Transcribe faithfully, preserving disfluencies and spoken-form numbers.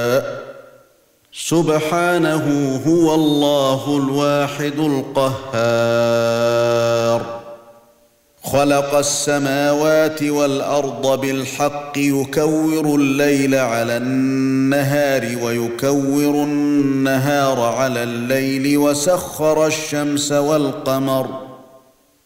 سبحانه هو الله الواحد القهار. خلق السماوات والأرض بالحق يكور الليل على النهار ويكور النهار على الليل وسخر الشمس والقمر